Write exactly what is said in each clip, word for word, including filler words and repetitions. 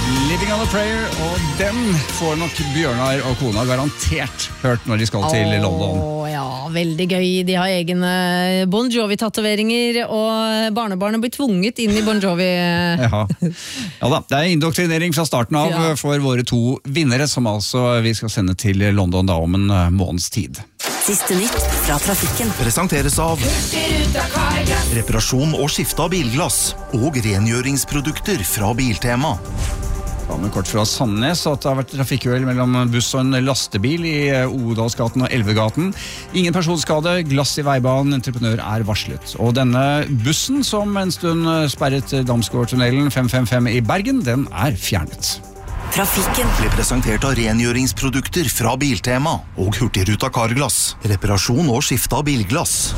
Living on a Prayer, og den får nok Bjørnar og kona garantert hørt når de skal til London. Åh, ja, veldig gøy. De har egne Bon Jovi-tatoveringer, og barnebarnet blir tvunget inn i Bon Jovi. Ja. Ja da, det er indoktrinering fra starten av Ja. for våre to vinnere, som altså vi skal sende til London da om en måneds tid. Siste nytt fra trafikken. Presenteres av reparasjon og skifte av bilglass og rengjøringsprodukter fra Biltema. Ja, men kort fra Sandnes at det har vært trafikkuhell mellom buss og en lastebil i Odalsgaten og Elvegaten. Ingen personskade, glass i veibanen, entreprenør er varslet. Og denne bussen som en stund sperret Damsgårdtunnelen fem fem fem i Bergen, den er fjernet. Trafikken Ble presentert av rengjøringsprodukter fra Biltema og Hurtigruta Carglass. Reparasjon og skifte av bilglass.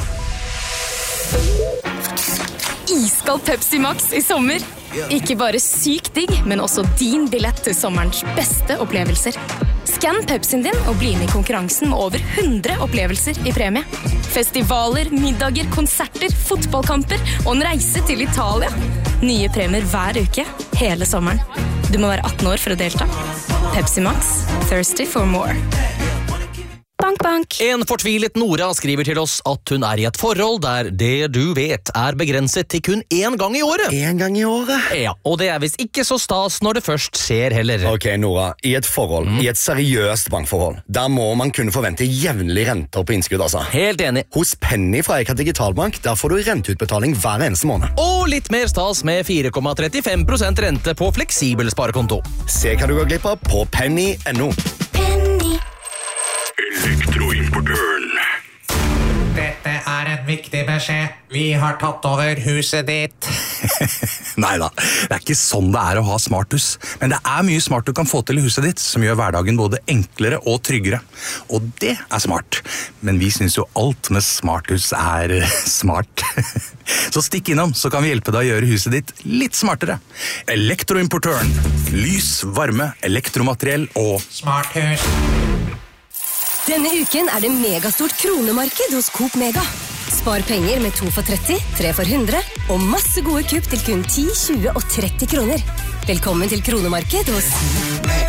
Iskald Pepsi Max i sommer. Ikke bare sykt digg, men også din billett til sommerens beste opplevelser. Skann Pepsien din og bli med i konkurransen med over hundre opplevelser i premie. Festivaler, middager, konserter, fotballkamper og en reise til Italia. Nye premier hver uke, hele sommeren. Du må være atten år for å delta. Pepsi Max, thirsty for more. Bank, bank. En fortvilet Nora skriver til oss at hun er i et forhold der det du vet er begrenset til kun én gang i året. En gang i året? Ja, og det er visst ikke så stas når det først skjer heller. Ok, Nora, i et forhold, mm. i et seriøst bankforhold, der må man kunne forvente jevnlig renter på innskudd, altså. Helt enig. Hos Penny fra Eka Digitalbank, der får du renteutbetaling hver eneste måned. Og litt mer stas med fire komma trettifem prosent rente på fleksibel sparekonto. Se hva du går glipp av på penny punktum no. Elektroimportøren. Dette er en viktig beskjed. Vi har tatt over huset ditt. Neida, det er ikke sånn det er å ha smarthus. Men det er mye smart du kan få til i huset ditt, som gjør hverdagen både enklere og tryggere. Og det er smart. Men vi synes jo alt med smarthus er smart. Så stikk innom, så kan vi hjelpe deg å gjøre huset ditt litt smartere. Elektroimportøren. Lys, varme, elektromateriell og smarthus. Denne uken er det megastort kronemarked hos Coop Mega. Spar penger med to for tretti, tre for hundre og masse gode kupp til kun ti, tjue og tretti kroner. Velkommen til kronemarked hos